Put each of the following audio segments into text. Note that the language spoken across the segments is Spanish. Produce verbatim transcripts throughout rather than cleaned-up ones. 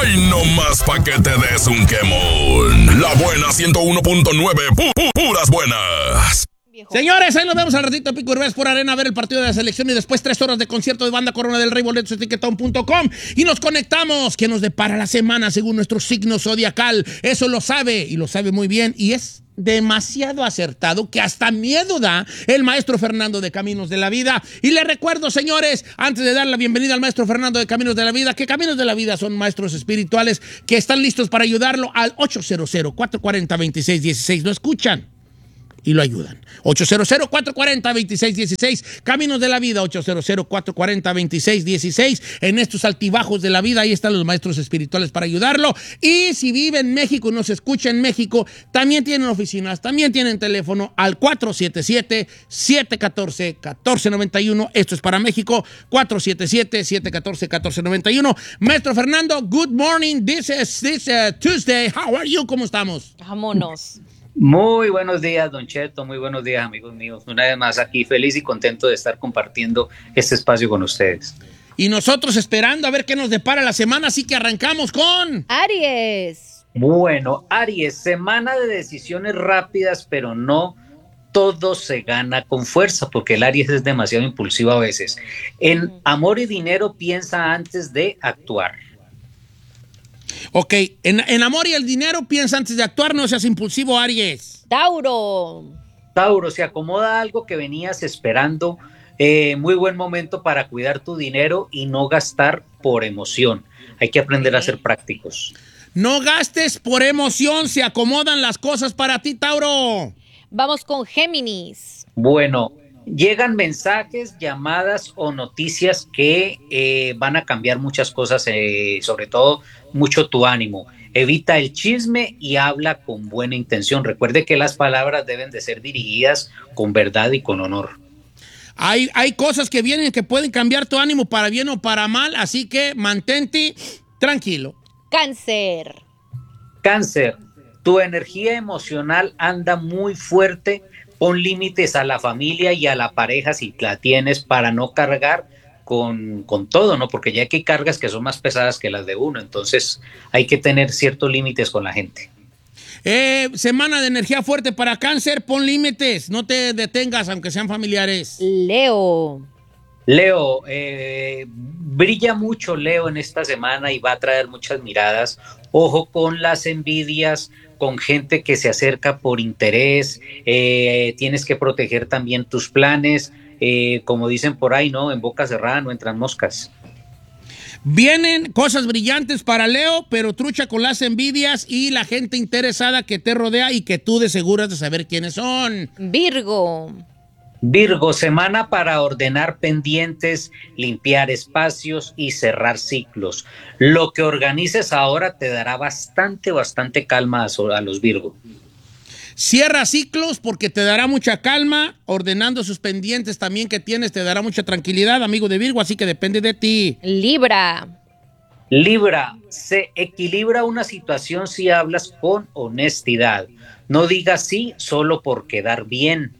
Hoy no más pa' que te des un quemón. La buena ciento uno punto nueve, pu pu puras buenas. Señores, ahí nos vemos al ratito, Pico Urbés por Arena, a ver el partido de la selección y después tres horas de concierto de banda Corona del Rey, boletos en tiquetón punto com. Y nos conectamos. ¿Qué nos depara la semana según nuestro signo zodiacal? Eso lo sabe y lo sabe muy bien y es demasiado acertado que hasta miedo da el maestro Fernando de Caminos de la Vida. Y les recuerdo, señores, antes de dar la bienvenida al maestro Fernando de Caminos de la Vida, que Caminos de la Vida son maestros espirituales que están listos para ayudarlo al ocho cero cero, cuatro cuatro cero, dos seis uno seis. ¿No escuchan? Y lo ayudan. ocho cero cero, cuatro cuatro cero, dos seis uno seis. Caminos de la Vida, ocho cero cero, cuatro cuatro cero, dos seis uno seis. En estos altibajos de la vida, ahí están los maestros espirituales para ayudarlo. Y si vive en México y nos escucha en México, también tienen oficinas, también tienen teléfono al cuatro siete siete, siete uno cuatro, uno cuatro nueve uno. Esto es para México, cuatro siete siete, siete uno cuatro, uno cuatro nueve uno. Maestro Fernando, good morning. This is this uh, Tuesday. How are you? ¿Cómo estamos? Vámonos. Muy buenos días, Don Cheto, muy buenos días, amigos míos. Una vez más aquí, feliz y contento de estar compartiendo este espacio con ustedes. Y nosotros esperando a ver qué nos depara la semana, así que arrancamos con... Aries. Bueno, Aries, semana de decisiones rápidas, pero no todo se gana con fuerza, porque el Aries es demasiado impulsivo a veces. En amor y dinero piensa antes de actuar. Ok, en, en amor y el dinero piensa antes de actuar, no seas impulsivo, Aries. Tauro. Tauro, se acomoda algo que venías esperando, eh, muy buen momento para cuidar tu dinero y no gastar por emoción. Hay que aprender a ser prácticos. No gastes por emoción, se acomodan las cosas para ti, Tauro. Vamos con Géminis. Bueno, llegan mensajes, llamadas o noticias que eh, van a cambiar muchas cosas, eh, sobre todo mucho tu ánimo. Evita el chisme y habla con buena intención. Recuerde que las palabras deben de ser dirigidas con verdad y con honor. Hay, hay cosas que vienen que pueden cambiar tu ánimo para bien o para mal, así que mantente tranquilo. Cáncer. Cáncer, tu energía emocional anda muy fuerte. Pon límites a la familia y a la pareja si la tienes para no cargar con, con todo, ¿no? Porque ya que hay cargas que son más pesadas que las de uno, entonces hay que tener ciertos límites con la gente. Eh, semana de energía fuerte para Cáncer, pon límites, no te detengas aunque sean familiares. Leo. Leo, eh, brilla mucho Leo en esta semana y va a traer muchas miradas. Ojo con las envidias, con gente que se acerca por interés. Eh, tienes que proteger también tus planes. Eh, como dicen por ahí, ¿no? En boca cerrada no entran moscas. Vienen cosas brillantes para Leo, pero trucha con las envidias y la gente interesada que te rodea y que tú de seguro has de saber quiénes son. Virgo. Virgo, semana para ordenar pendientes, limpiar espacios y cerrar ciclos. Lo que organices ahora te dará bastante, bastante calma a, a los Virgo. Cierra ciclos porque te dará mucha calma. Ordenando sus pendientes también que tienes te dará mucha tranquilidad, amigo de Virgo, así que depende de ti. Libra. Libra, se equilibra una situación si hablas con honestidad. No digas sí solo por quedar bien.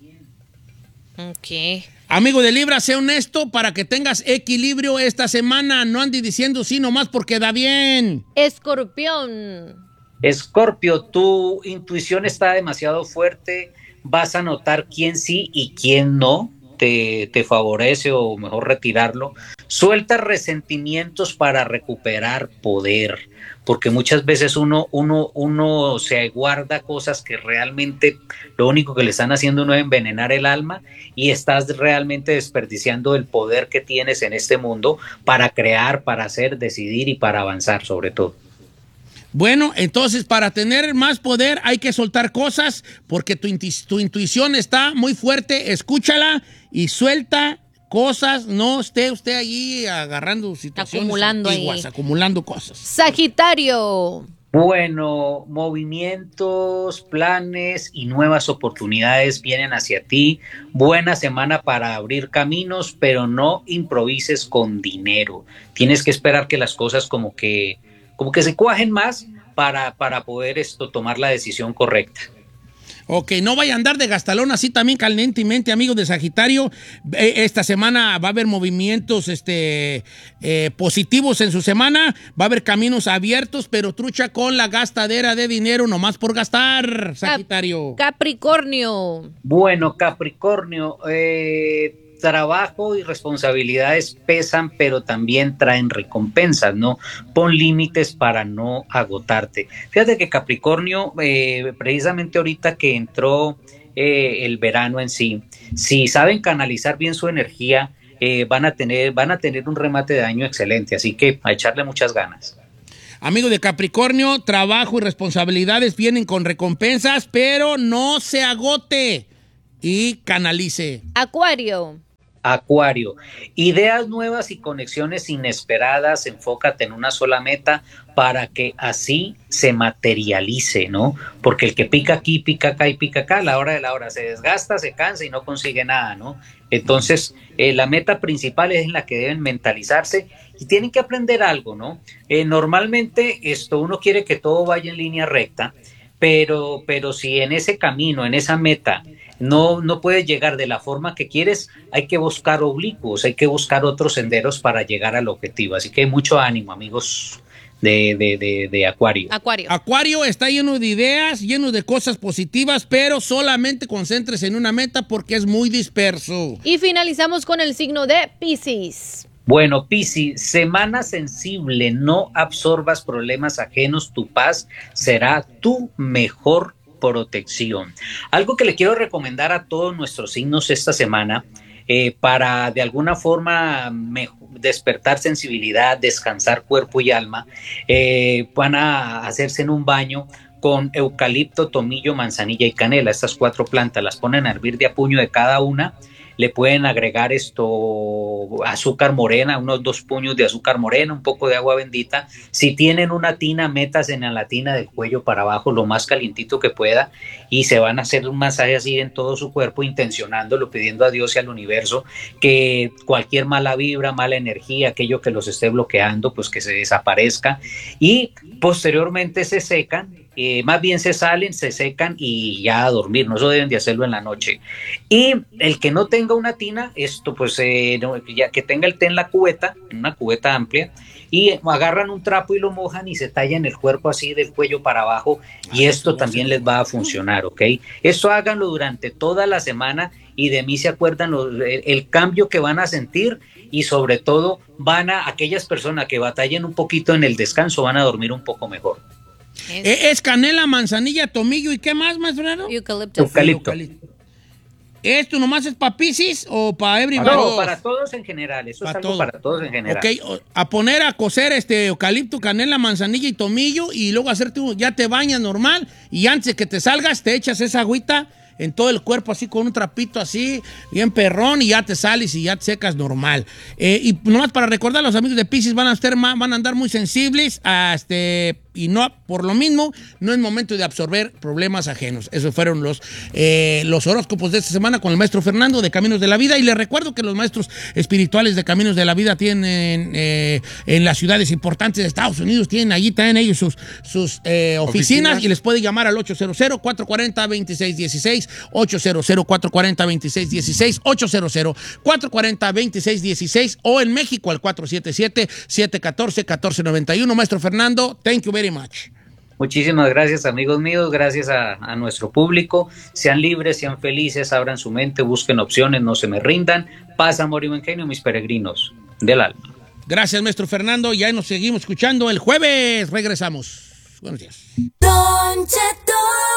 Ok. Amigo de Libra, sé honesto para que tengas equilibrio esta semana. No andes diciendo sí nomás porque da bien. Escorpión. Escorpio, tu intuición está demasiado fuerte. Vas a notar quién sí y quién no te, te favorece o mejor retirarlo. Suelta resentimientos para recuperar poder. Porque muchas veces uno, uno, uno se guarda cosas que realmente lo único que le están haciendo uno es envenenar el alma y estás realmente desperdiciando el poder que tienes en este mundo para crear, para hacer, decidir y para avanzar sobre todo. Bueno, entonces para tener más poder hay que soltar cosas porque tu, intu- tu intuición está muy fuerte, escúchala y suelta cosas, no esté usted allí agarrando situaciones acumulando antiguas, ahí. acumulando cosas. Sagitario. Bueno, movimientos, planes y nuevas oportunidades vienen hacia ti. Buena semana para abrir caminos, pero no improvises con dinero. Tienes que esperar que las cosas como que, como que se cuajen más para, para poder esto, tomar la decisión correcta. Ok, no vaya a andar de gastalón así también calientemente, amigos de Sagitario. Eh, esta semana va a haber movimientos este, eh, positivos en su semana. Va a haber caminos abiertos, pero trucha con la gastadera de dinero nomás por gastar, Sagitario. Capricornio. Bueno, Capricornio, eh, trabajo y responsabilidades pesan, pero también traen recompensas, ¿no? Pon límites para no agotarte. Fíjate que Capricornio, eh, precisamente ahorita que entró eh, el verano en sí, si saben canalizar bien su energía, eh, van a tener, van a tener un remate de año excelente, así que a echarle muchas ganas. Amigo de Capricornio, trabajo y responsabilidades vienen con recompensas, pero no se agote y canalice. Acuario. Acuario, ideas nuevas y conexiones inesperadas, enfócate en una sola meta para que así se materialice, ¿no? Porque el que pica aquí, pica acá y pica acá, a la hora de la hora se desgasta, se cansa y no consigue nada, ¿no? Entonces, eh, la meta principal es en la que deben mentalizarse y tienen que aprender algo, ¿no? Eh, normalmente esto uno quiere que todo vaya en línea recta, pero, pero si en ese camino, en esa meta, No, no puedes llegar de la forma que quieres, hay que buscar oblicuos, hay que buscar otros senderos para llegar al objetivo. Así que mucho ánimo, amigos de, de, de, de Acuario. Acuario. Acuario está lleno de ideas, lleno de cosas positivas, pero solamente concéntrese en una meta porque es muy disperso. Y finalizamos con el signo de Piscis. Bueno, Piscis, semana sensible, no absorbas problemas ajenos, tu paz será tu mejor protección. Algo que le quiero recomendar a todos nuestros signos esta semana eh, para de alguna forma mejor, despertar sensibilidad, descansar cuerpo y alma, eh, van a hacerse en un baño con eucalipto, tomillo, manzanilla y canela. Estas cuatro plantas las ponen a hervir de a puño de cada una. Le pueden agregar esto azúcar morena, unos dos puños de azúcar morena, un poco de agua bendita. Si tienen una tina, métase en la tina del cuello para abajo, lo más calientito que pueda, y se van a hacer un masaje así en todo su cuerpo, intencionándolo, pidiendo a Dios y al universo que cualquier mala vibra, mala energía, aquello que los esté bloqueando, pues que se desaparezca. Y posteriormente se secan. Eh, más bien se salen, se secan y ya a dormir, no eso deben de hacerlo en la noche. Y el que no tenga una tina, esto pues eh, no, ya que tenga el té en la cubeta, en una cubeta amplia, y agarran un trapo y lo mojan y se tallan el cuerpo así del cuello para abajo, y esto también les va a funcionar, ¿ok? Esto háganlo durante toda la semana y de mí se acuerdan los, el, el cambio que van a sentir, y sobre todo van a, aquellas personas que batallen un poquito en el descanso van a dormir un poco mejor. Es, es canela, manzanilla, tomillo y ¿qué más, maestro? Eucalipto. Eucalipto. ¿Esto nomás es para Piscis o para everybody? No, para todos en general, eso para es algo todo. para todos en general. Ok, a poner a cocer este eucalipto, canela, manzanilla y tomillo y luego hacerte, ya te bañas normal y antes de que te salgas te echas esa agüita en todo el cuerpo así con un trapito así, bien perrón, y ya te sales y ya te secas normal. Eh, y nomás para recordar, los amigos de Piscis van a estar, van a andar muy sensibles a este... Y no, por lo mismo, no es momento de absorber problemas ajenos. Esos fueron los, eh, los horóscopos de esta semana con el maestro Fernando de Caminos de la Vida. Y les recuerdo que los maestros espirituales de Caminos de la Vida tienen eh, en las ciudades importantes de Estados Unidos, tienen allí también ellos sus, sus eh, oficinas, oficinas y les puede llamar al ocho cero cero, cuatro cuatro cero, dos seis uno seis, ocho cero cero, cuatro cuatro cero, dos seis uno seis, ocho cero cero, cuatro cuatro cero, dos seis uno seis o en México al cuatro siete siete, siete uno cuatro, uno cuatro nueve uno. Maestro Fernando, thank you very much. Muchísimas gracias, amigos míos, gracias a, a nuestro público. Sean libres, sean felices, abran su mente, busquen opciones, no se me rindan. Paz, amor y buen genio, mis peregrinos del alma. Gracias, maestro Fernando. Ya nos seguimos escuchando el jueves. Regresamos. Buenos días. Don Cheto.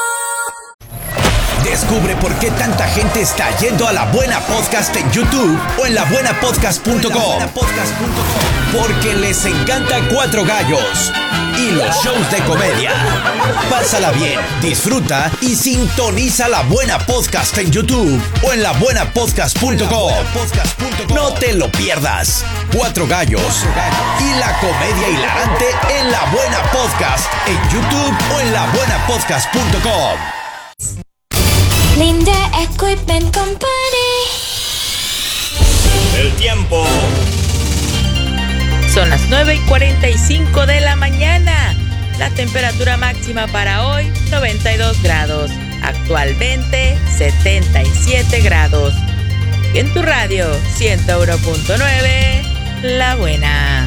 Descubre por qué tanta gente está yendo a La Buena Podcast en YouTube o en la buena podcast punto com. Porque les encanta Cuatro Gallos y los shows de comedia. Pásala bien, disfruta y sintoniza La Buena Podcast en YouTube o en la buena podcast punto com. No te lo pierdas. Cuatro Gallos y la comedia hilarante en La Buena Podcast en YouTube o en la buena podcast punto com. Linde Equipment Company. El tiempo. Son las nueve y cuarenta y cinco de la mañana. La temperatura máxima para hoy, noventa y dos grados. Actualmente setenta y siete grados. Y en tu radio ciento uno punto nueve, La Buena.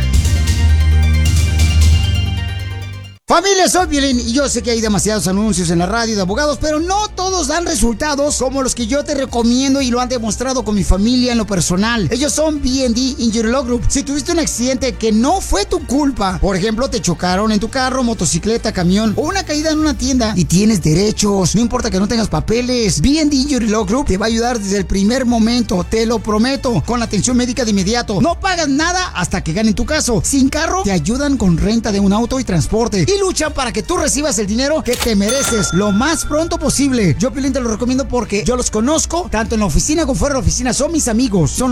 Familia, soy Piolín y yo sé que hay demasiados anuncios en la radio de abogados, pero no todos dan resultados como los que yo te recomiendo y lo han demostrado con mi familia en lo personal. Ellos son B and D Injury Law Group. Si tuviste un accidente que no fue tu culpa, por ejemplo, te chocaron en tu carro, motocicleta, camión o una caída en una tienda y tienes derechos, no importa que no tengas papeles, B and D Injury Law Group te va a ayudar desde el primer momento, te lo prometo, con la atención médica de inmediato. No pagas nada hasta que ganen tu caso. Sin carro, te ayudan con renta de un auto y transporte. Y luchan para que tú recibas el dinero que te mereces lo más pronto posible. Yo, Piolín, te lo recomiendo porque yo los conozco, tanto en la oficina como fuera de la oficina. Son mis amigos. Son